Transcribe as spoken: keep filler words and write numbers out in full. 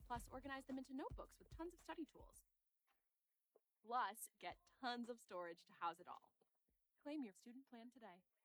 Plus, organize them into notebooks with tons of study tools. Plus, get tons of storage to house it all. Claim your student plan today.